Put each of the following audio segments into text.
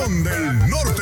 región del norte.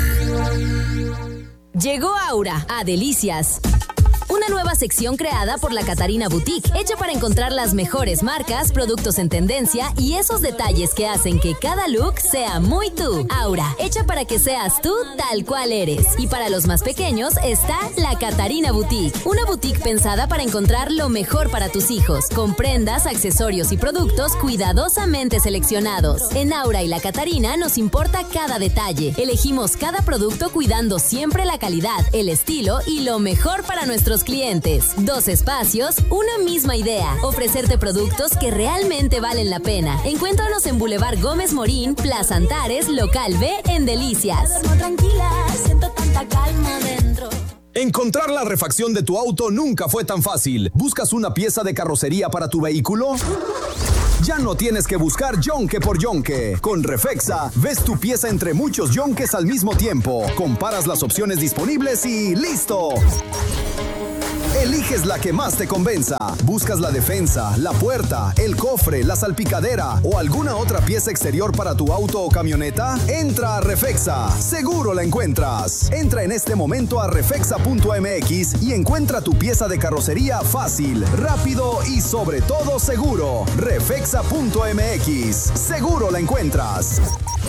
Llegó Aura a Delicias. Una nueva sección creada por la Catarina Boutique, hecha para encontrar las mejores marcas, productos en tendencia y esos detalles que hacen que cada look sea muy tú. Aura, hecha para que seas tú tal cual eres. Y para los más pequeños está la Catarina Boutique, una boutique pensada para encontrar lo mejor para tus hijos, con prendas, accesorios y productos cuidadosamente seleccionados. En Aura y la Catarina nos importa cada detalle. Elegimos cada producto cuidando siempre la calidad, el estilo y lo mejor para nuestros clientes. 2 espacios, una misma idea. Ofrecerte productos que realmente valen la pena. Encuéntranos en Boulevard Gómez Morín, Plaza Antares, Local B, en Delicias. Tranquila, siento tanta calma dentro. Encontrar la refacción de tu auto nunca fue tan fácil. ¿Buscas una pieza de carrocería para tu vehículo? Ya no tienes que buscar yonque por yonque. Con Refexa, ves tu pieza entre muchos yonques al mismo tiempo. Comparas las opciones disponibles y ¡listo! Eliges la que más te convenza. Buscas la defensa, la puerta, el cofre, la salpicadera o alguna otra pieza exterior para tu auto o camioneta. Entra a Refexa. Seguro la encuentras. Entra en este momento a refexa.mx y encuentra tu pieza de carrocería fácil, rápido y sobre todo seguro. Refexa.mx. Seguro la encuentras.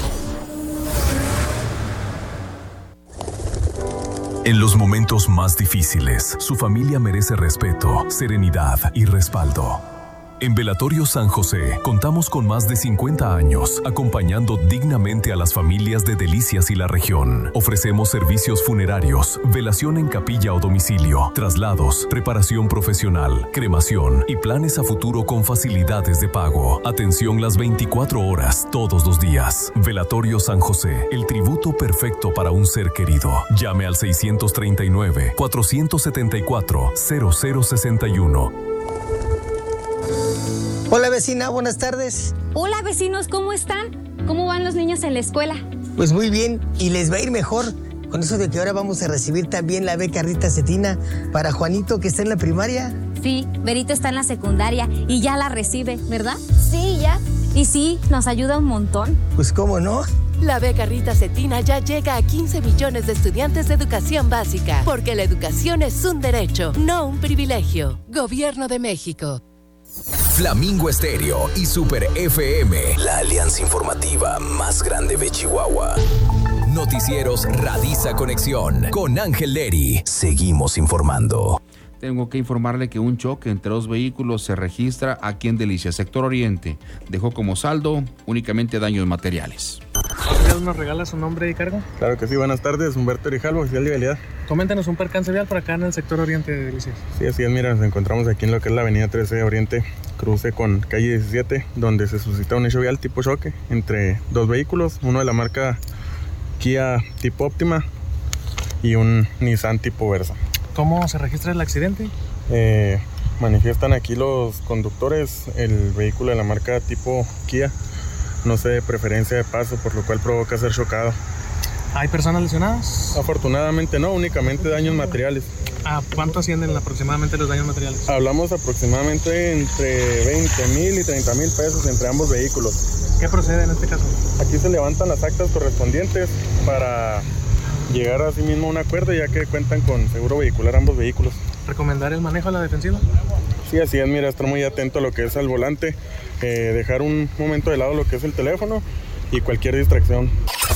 En los momentos más difíciles, su familia merece respeto, serenidad y respaldo. En Velatorio San José contamos con más de 50 años acompañando dignamente a las familias de Delicias y la región. Ofrecemos servicios funerarios, velación en capilla o domicilio, traslados, preparación profesional, cremación y planes a futuro con facilidades de pago. Atención las 24 horas, todos los días. Velatorio San José, el tributo perfecto para un ser querido. Llame al 639-474-0061. Hola vecina, buenas tardes. Hola vecinos, ¿cómo están? ¿Cómo van los niños en la escuela? Pues muy bien, y les va a ir mejor con eso de que ahora vamos a recibir también la beca Rita Cetina para Juanito que está en la primaria. Sí, Berito está en la secundaria y ya la recibe, ¿verdad? Sí, ya. Y sí, nos ayuda un montón. Pues cómo no. La beca Rita Cetina ya llega a 15 millones de estudiantes de educación básica, porque la educación es un derecho, no un privilegio. Gobierno de México. Flamingo Estéreo y Super FM, la alianza informativa más grande de Chihuahua. Noticieros Radiza Conexión con Ángel Leri. Seguimos informando. Tengo que informarle que un choque entre 2 vehículos se registra aquí en Delicias, sector Oriente. Dejó como saldo únicamente daños materiales. ¿Nos regala su nombre y cargo? Claro que sí, buenas tardes, Humberto Grijalvo, oficial de vialidad. Coméntanos un percance vial por acá en el sector Oriente de Delicias. Sí, así es, mira, nos encontramos aquí en lo que es la avenida 13 Oriente, cruce con calle 17, donde se suscita un hecho vial tipo choque entre 2 vehículos, uno de la marca Kia tipo Optima y un Nissan tipo Versa. ¿Cómo se registra el accidente? Manifiestan aquí los conductores el vehículo de la marca tipo Kia, no sé, de preferencia de paso, por lo cual provoca ser chocado. ¿Hay personas lesionadas? Afortunadamente no, únicamente daños materiales. ¿A cuánto ascienden aproximadamente los daños materiales? Hablamos aproximadamente entre 20,000 y 30,000 pesos entre ambos vehículos. ¿Qué procede en este caso? Aquí se levantan las actas correspondientes para llegar a sí mismo a un acuerdo, ya que cuentan con seguro vehicular ambos vehículos. ¿Recomendar el manejo a la defensiva? Sí, así es, mira, estar muy atento a lo que es al volante, dejar un momento de lado lo que es el teléfono y cualquier distracción.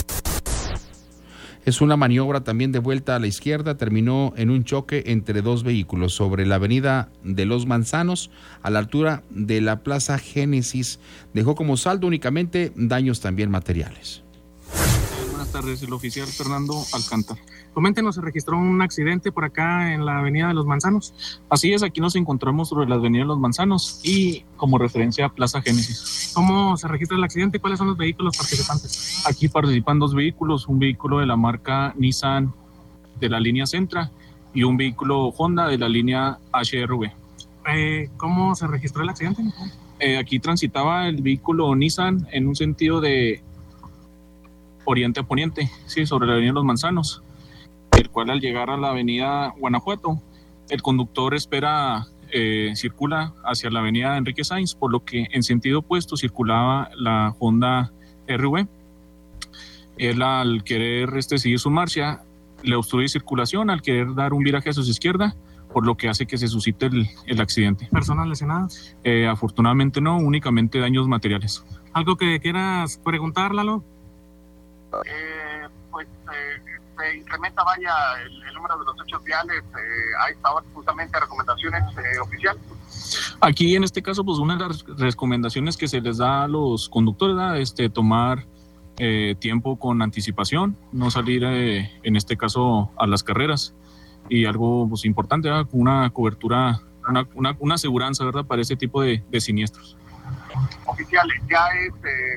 Es una maniobra también de vuelta a la izquierda, terminó en un choque entre 2 vehículos sobre la avenida de Los Manzanos a la altura de la Plaza Génesis. Dejó como saldo únicamente daños también materiales. Buenas tardes, el oficial Fernando Alcántara. Coméntenos, se registró un accidente por acá en la avenida de Los Manzanos. Así es, aquí nos encontramos sobre la avenida de Los Manzanos y como referencia a Plaza Génesis. ¿Cómo se registra el accidente? ¿Cuáles son los vehículos participantes? Aquí participan 2 vehículos, un vehículo de la marca Nissan de la línea Sentra y un vehículo Honda de la línea HRV. ¿Cómo se registró el accidente? Aquí transitaba el vehículo Nissan en un sentido de oriente a poniente, sí, sobre la avenida Los Manzanos, el cual al llegar a la avenida Guanajuato, el conductor circula hacia la avenida Enrique Sainz, por lo que en sentido opuesto circulaba la Honda RV. Él al querer seguir su marcha, le obstruye circulación al querer dar un viraje hacia su izquierda, por lo que hace que se suscite el accidente. ¿Personas lesionadas? Afortunadamente no, únicamente daños materiales. ¿Algo que quieras preguntar, Lalo? Se incrementa, el número de los hechos viales a esta hora, justamente recomendaciones oficiales. Aquí en este caso, pues una de las recomendaciones que se les da a los conductores, tomar tiempo con anticipación, no salir en este caso a las carreras. Y algo pues importante, ¿verdad? Una cobertura, una aseguranza, ¿verdad? Para ese tipo de siniestros. Oficiales, ya es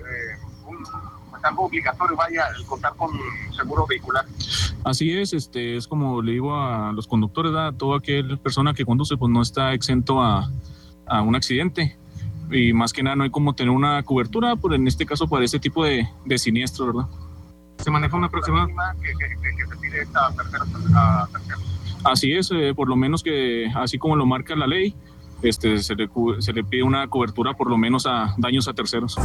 algo obligatorio, el contar con seguro vehicular. Así es como le digo a los conductores, ¿verdad? Toda aquella persona que conduce pues no está exento a un accidente. Y más que nada no hay como tener una cobertura, pero en este caso para ese tipo de siniestros, ¿verdad? ¿Se maneja una aproximada? Que se pide esta tercera. Así es, por lo menos que así como lo marca la ley, se le pide una cobertura por lo menos a daños a terceros.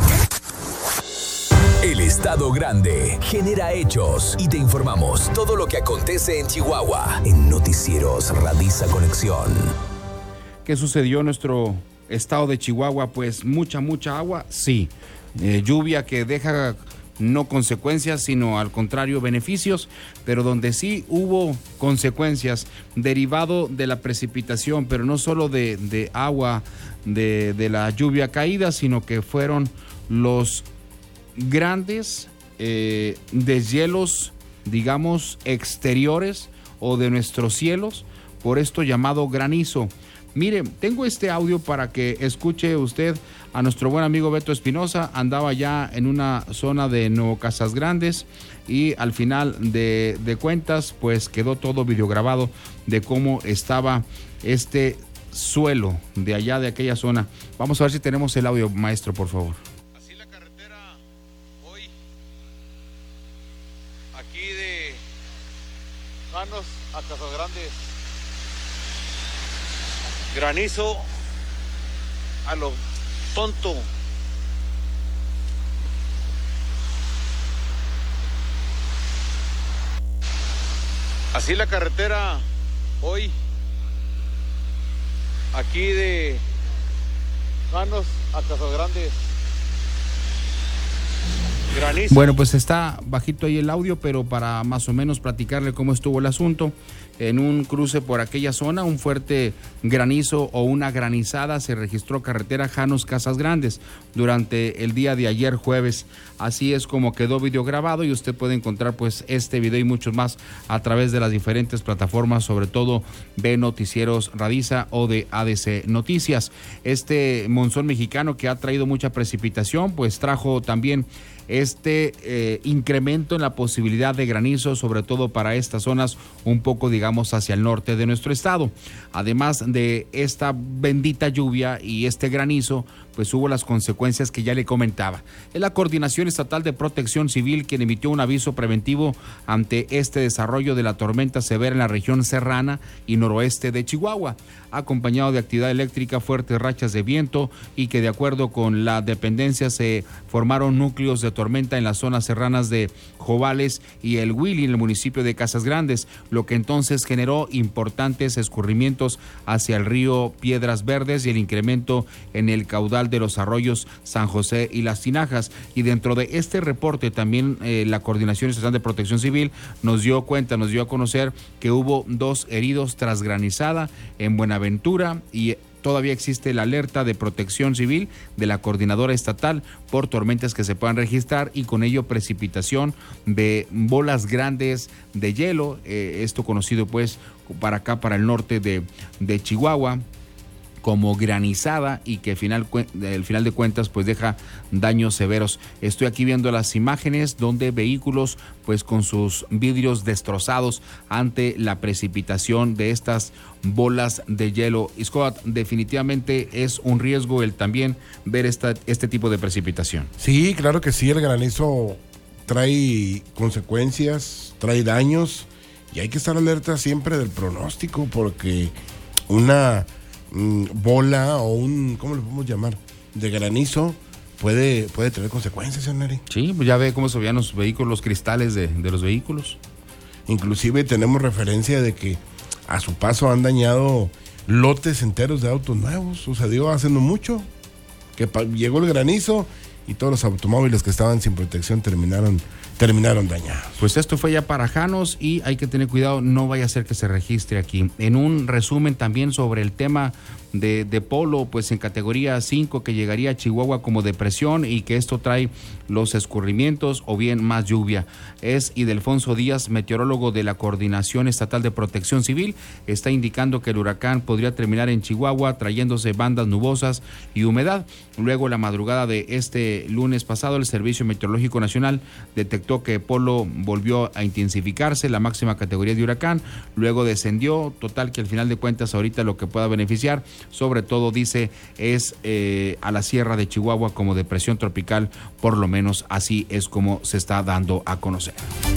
El Estado Grande genera hechos y te informamos todo lo que acontece en Chihuahua en Noticieros Radisa Conexión. ¿Qué sucedió en nuestro estado de Chihuahua? Pues mucha agua, sí. Lluvia que deja no consecuencias, sino al contrario beneficios, pero donde sí hubo consecuencias derivado de la precipitación, pero no solo de agua, de la lluvia caída, sino que fueron los grandes deshielos, digamos, exteriores o de nuestros cielos, por esto llamado granizo. Mire, tengo este audio para que escuche usted a nuestro buen amigo Beto Espinosa. Andaba ya en una zona de Nuevo Casas Grandes y al final de cuentas pues quedó todo videograbado de cómo estaba este suelo de allá de aquella zona. Vamos a ver si tenemos el audio, maestro, por favor. Así la carretera hoy, aquí de Janos a Casas Grandes. Granizo a lo tonto. Así la carretera hoy, aquí de Janos a Casas Grandes. Granizo. Bueno, pues está bajito ahí el audio, pero para más o menos platicarle cómo estuvo el asunto. En un cruce por aquella zona, un fuerte granizo o una granizada se registró carretera Janos Casas Grandes durante el día de ayer jueves. Así es como quedó videograbado y usted puede encontrar pues este video y muchos más a través de las diferentes plataformas, sobre todo de Noticieros Radisa o de ADC Noticias. Este monzón mexicano que ha traído mucha precipitación pues trajo también incremento en la posibilidad de granizo, sobre todo para estas zonas un poco, digamos, hacia el norte de nuestro estado. Además de esta bendita lluvia y este granizo, pues hubo las consecuencias que ya le comentaba. Es la Coordinación Estatal de Protección Civil quien emitió un aviso preventivo ante este desarrollo de la tormenta severa en la región serrana y noroeste de Chihuahua, acompañado de actividad eléctrica, fuertes rachas de viento y que de acuerdo con la dependencia se formaron núcleos de tormenta en las zonas serranas de Jovales y el Willy en el municipio de Casas Grandes, lo que entonces generó importantes escurrimientos hacia el río Piedras Verdes y el incremento en el caudal de los arroyos San José y Las Tinajas. Y dentro de este reporte también la Coordinación Estatal de Protección Civil nos dio a conocer que hubo 2 heridos tras granizada en Buenaventura y todavía existe la alerta de protección civil de la coordinadora estatal por tormentas que se puedan registrar y con ello precipitación de bolas grandes de hielo, esto conocido pues para acá, para el norte de Chihuahua, como granizada y que al final de cuentas pues deja daños severos. Estoy aquí viendo las imágenes donde vehículos pues con sus vidrios destrozados ante la precipitación de estas bolas de hielo. Y Scott, definitivamente es un riesgo el también ver este tipo de precipitación. Sí, claro que sí, el granizo trae consecuencias, trae daños y hay que estar alerta siempre del pronóstico porque una bola o ¿cómo le podemos llamar? De granizo puede tener consecuencias, señor Neri. Sí, pues ya ve cómo se veían los vehículos, los cristales de los vehículos. Inclusive tenemos referencia de que a su paso han dañado lotes enteros de autos nuevos. Sucedió hace no mucho que llegó el granizo y todos los automóviles que estaban sin protección terminaron dañados. Pues esto fue ya para Janos y hay que tener cuidado, no vaya a ser que se registre aquí. En un resumen también sobre el tema de Polo, pues en categoría 5 que llegaría a Chihuahua como depresión y que esto trae los escurrimientos o bien más lluvia. Es Idelfonso Díaz, meteorólogo de la Coordinación Estatal de Protección Civil, está indicando que el huracán podría terminar en Chihuahua trayéndose bandas nubosas y humedad. Luego, la madrugada de este lunes pasado, el Servicio Meteorológico Nacional detectó que Polo volvió a intensificarse, la máxima categoría de huracán, luego descendió, total que al final de cuentas ahorita lo que pueda beneficiar, sobre todo dice, es a la sierra de Chihuahua como depresión tropical, por lo menos así es como se está dando a conocer.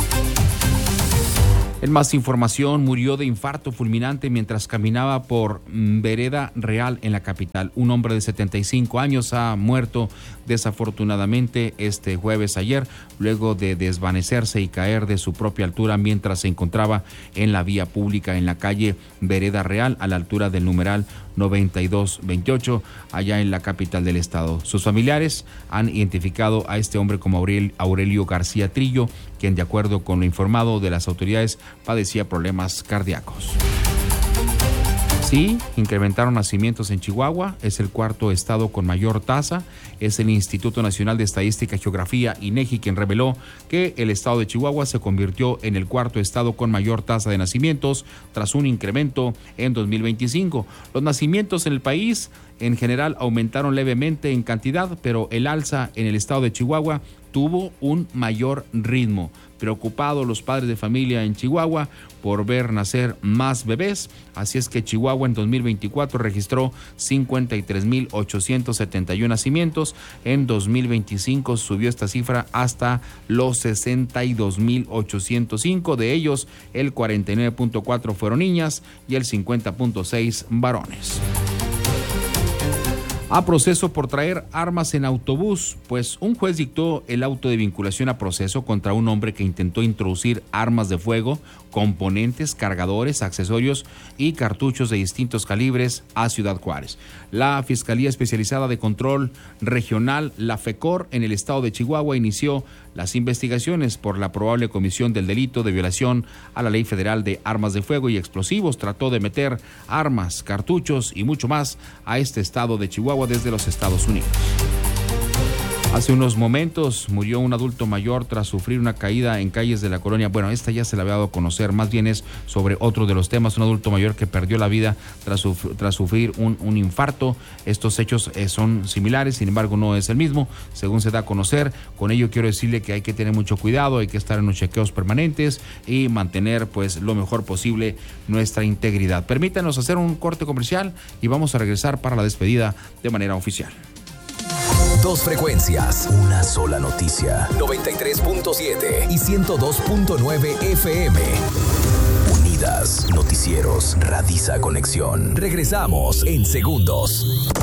En más información, murió de infarto fulminante mientras caminaba por Vereda Real en la capital. Un hombre de 75 años ha muerto desafortunadamente este jueves ayer, luego de desvanecerse y caer de su propia altura mientras se encontraba en la vía pública en la calle Vereda Real, a la altura del numeral 9228, allá en la capital del estado. Sus familiares han identificado a este hombre como Aurelio García Trillo, quien, de acuerdo con lo informado de las autoridades, padecía problemas cardíacos. Sí, incrementaron nacimientos en Chihuahua, es el cuarto estado con mayor tasa. Es el Instituto Nacional de Estadística y Geografía, INEGI, quien reveló que el estado de Chihuahua se convirtió en el cuarto estado con mayor tasa de nacimientos tras un incremento en 2025. Los nacimientos en el país en general aumentaron levemente en cantidad, pero el alza en el estado de Chihuahua tuvo un mayor ritmo. Preocupados los padres de familia en Chihuahua por ver nacer más bebés, así es que Chihuahua en 2024 registró 53,871 nacimientos. En 2025 subió esta cifra hasta los 62,805. De ellos, el 49,4 fueron niñas y el 50,6 varones. A proceso por traer armas en autobús, pues un juez dictó el auto de vinculación a proceso contra un hombre que intentó introducir armas de fuego, componentes, cargadores, accesorios y cartuchos de distintos calibres a Ciudad Juárez. La Fiscalía Especializada de Control Regional, la FECOR, en el estado de Chihuahua inició las investigaciones por la probable comisión del delito de violación a la Ley Federal de Armas de Fuego y Explosivos. Trató de meter armas, cartuchos y mucho más a este estado de Chihuahua desde los Estados Unidos. Hace unos momentos murió un adulto mayor tras sufrir una caída en calles de la colonia. Bueno, esta ya se la había dado a conocer, más bien es sobre otro de los temas, un adulto mayor que perdió la vida tras sufrir un infarto. Estos hechos son similares, sin embargo no es el mismo, según se da a conocer. Con ello quiero decirle que hay que tener mucho cuidado, hay que estar en los chequeos permanentes y mantener pues lo mejor posible nuestra integridad. Permítanos hacer un corte comercial y vamos a regresar para la despedida de manera oficial. Dos frecuencias, una sola noticia. 93.7 y 102.9 FM. Unidas, noticieros, Radisa Conexión. Regresamos en segundos.